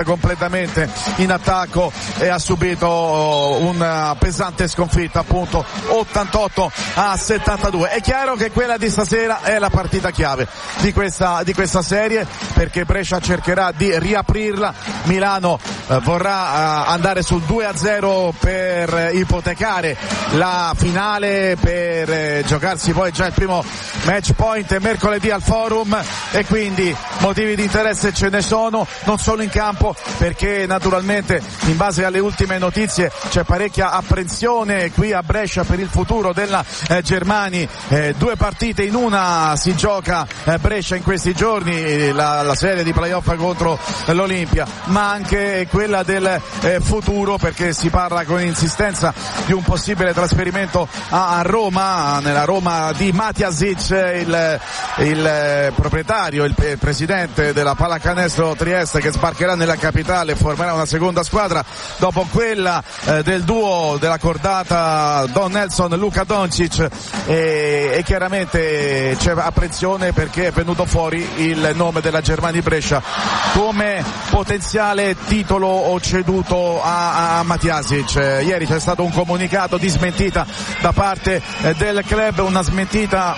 completamente in attacco e ha subito una pesante sconfitta, appunto 88-72. È chiaro che quella di stasera è la partita chiave di questa serie, perché Brescia cercherà di riaprirla. Milano vorrà andare sul 2-0 per ipotecare la finale, per giocarsi poi già il primo match point mercoledì al Forum, e quindi motivi di interesse ce ne sono, non solo in campo, perché naturalmente in base alle ultime notizie c'è parecchia apprensione qui a Brescia per il futuro della Germani. 2 partite in una si gioca Brescia in questi giorni, la serie di playoff contro l'Olimpia, ma anche quella del futuro, perché si parla con insistenza di un possibile trasferimento a Roma, nella Roma di Matjasic, il proprietario, il presidente della Pallacanestro Trieste, che sbarcherà nella capitale e formerà una seconda squadra dopo quella del duo della cordata Don Nelson Luka Doncic, e chiaramente c'è apprensione perché è venuto fuori il nome della Germani Brescia come potenziale titolo o ceduto a Matjasic. Ieri c'è stato un comunicato di smentita da parte del club, una smentita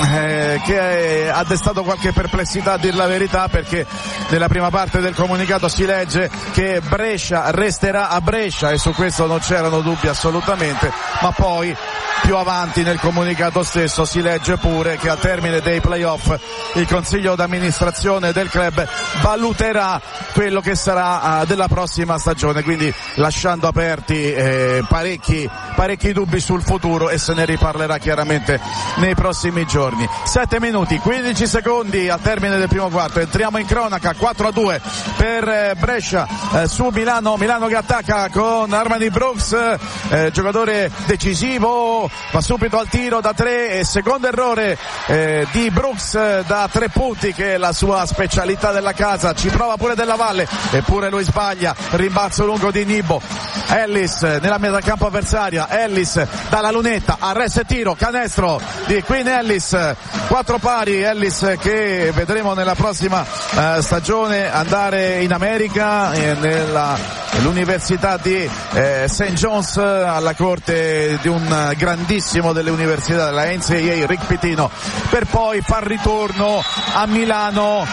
che ha destato qualche perplessità, a dir la verità, perché nella prima parte del comunicato si legge che Brescia resterà a Brescia, e su questo non c'erano dubbi assolutamente, ma poi più avanti nel comunicato stesso si legge pure che al termine dei playoff il consiglio d'amministrazione del club valuterà quello che sarà della prossima stagione, quindi lasciando aperti parecchi dubbi sul futuro, e se ne riparlerà chiaramente nei prossimi giorni. 7 minuti 15 secondi al termine del primo quarto, entriamo in cronaca. 4-2 per Brescia su Milano che attacca con Armani Brooks, giocatore decisivo, va subito al tiro da 3, e secondo errore di Brooks da 3 punti, che è la sua specialità della casa. Ci prova pure Della Valle, eppure lui sbaglia. Rimbalzo lungo di Nibo. Ellis nella metà campo avversaria, Ellis dalla lunetta, arresto e tiro, canestro di Queen Ellis. 4 pari, Ellis che vedremo nella prossima stagione andare in America, nell'università di St. John's, alla corte di un grandissimo delle università della NCAA, Rick Pitino, per poi far ritorno a Milano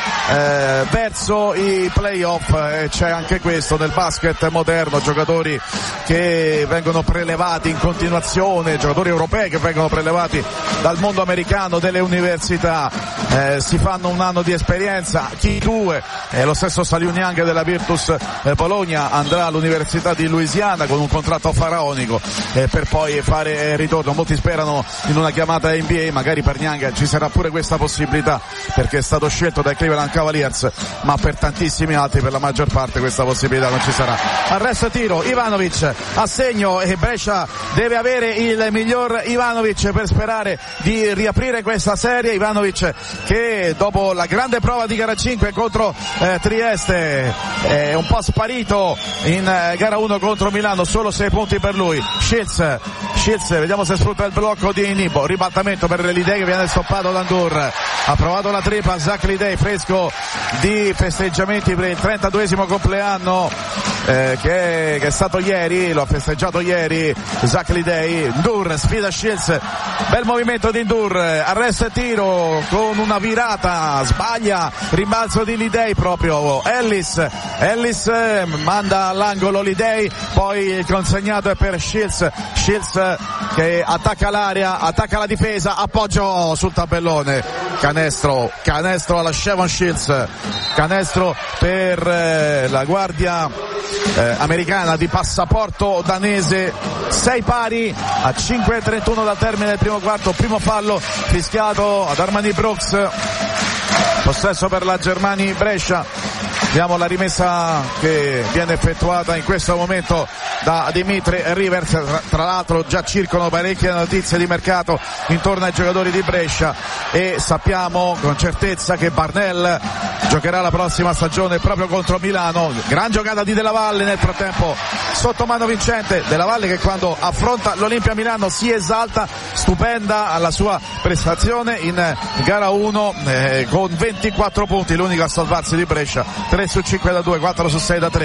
verso i playoff. C'è anche questo nel basket moderno, giocatori che vengono prelevati in continuazione, giocatori europei che vengono prelevati dal mondo americano, delle università, si fanno un anno di esperienza, chi 2, lo stesso Saliuniang della Virtus Bologna andrà all'università di Louisiana con un contratto faraonico per poi fare ritorno. Molti sperano in una chiamata NBA, magari per Niang ci sarà pure questa possibilità, perché è stato scelto dai Cleveland Cavaliers, ma per tantissimi altri, per la maggior parte, questa possibilità non ci sarà. Arresto e tiro, Ivanovic a segno, e Brescia deve avere il miglior Ivanovic per sperare di riaprire questa serie. Ivanovic che dopo la grande prova di gara 5 contro Trieste è un po' sparito in gara 1 contro Milano, solo 6 punti per lui. Shields, vediamo se sfrutta il blocco di Nibo, ribaltamento per Lidei che viene stoppato da Ndur. Ha provato la tripla Zach Lidei, fresco di festeggiamenti per il 32esimo compleanno che è stato ieri, lo ha festeggiato ieri Zach Lidei. Ndur sfida Shields, bel movimento di Ndur, arresto e tiro con una virata, sbaglia, rimbalzo di Lidei proprio. Ellis manda all'angolo Lidei, poi il consegnato è per Shields che attacca l'area, attacca la difesa, appoggio sul tabellone, canestro alla Shevon Shields, canestro per la guardia americana di passaporto danese. 6 pari a 5:31 dal termine del primo quarto, primo fallo fischiato ad Armani Brooks, possesso per la Germani Brescia. Vediamo la rimessa che viene effettuata in questo momento da Dimitri Rivers. Tra l'altro già circolano parecchie notizie di mercato intorno ai giocatori di Brescia, e sappiamo con certezza che Barnell giocherà la prossima stagione proprio contro Milano. Gran giocata di Della Valle nel frattempo sotto mano vincente. Della Valle che quando affronta l'Olimpia Milano si esalta, stupenda la sua prestazione in gara 1 con 24 punti, l'unico a salvarsi di Brescia, 3 su 5 da 2, 4 su 6 da 3.